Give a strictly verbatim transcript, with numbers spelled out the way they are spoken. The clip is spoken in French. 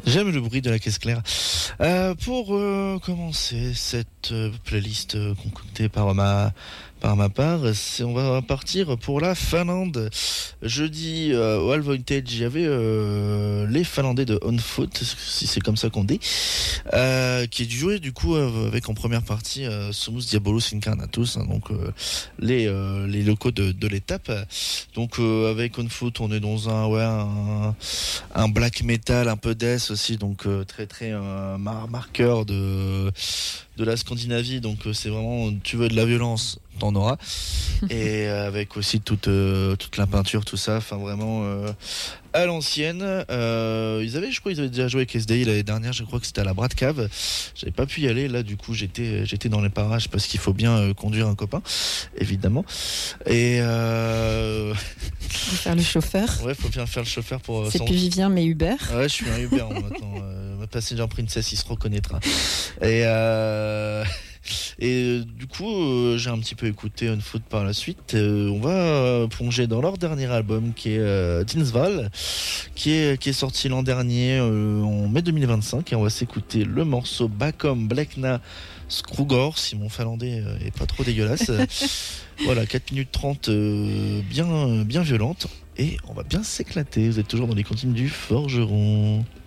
J'aime le bruit de la caisse claire. Euh, pour euh, commencer cette euh, playlist euh, concoctée par ma par ma part, c'est, on va partir pour la Finlande. Jeudi euh, au All Vintage, il y avait euh, les Finlandais de On Foot, si c'est comme ça qu'on dit, euh, qui jouaient du coup euh, avec en première partie euh, Sumus Diabolus Incarnatus, hein, donc euh, les euh, les locaux de, de l'étape. Donc euh, avec On Foot, on est dans un ouais un, un black metal, un peu death aussi, donc euh, très très euh, mar- marqueur de de la Scandinavie. Donc euh, c'est vraiment, tu veux de la violence, t'en auras. Et euh, avec aussi toute euh, toute la peinture, tout ça. Enfin vraiment euh, à l'ancienne. Euh, ils avaient, je crois, ils avaient déjà joué avec S D I l'année dernière. Je crois que c'était à la Brat Cave. J'avais pas pu y aller. Là, du coup, j'étais j'étais dans les parages parce qu'il faut bien euh, conduire un copain, évidemment. Et euh... faut faire le chauffeur. Ouais, faut bien faire le chauffeur pour. Euh, C'est son... plus Vivien, mais Uber. Ouais, je suis un Uber maintenant. Euh, ma Passenger Princess, il se reconnaîtra. Et euh... Et euh, du coup, euh, j'ai un petit peu écouté On Foot par la suite. Euh, on va euh, plonger dans leur dernier album qui est euh, Tinsval, qui est, qui est sorti l'an dernier euh, en mai deux mille vingt-cinq. Et on va s'écouter le morceau Bakom Blekna Skrugor, si mon finlandais euh, est pas trop dégueulasse. Voilà, quatre minutes trente, euh, bien, bien violente. Et on va bien s'éclater. Vous êtes toujours dans les cantines du Forgeron.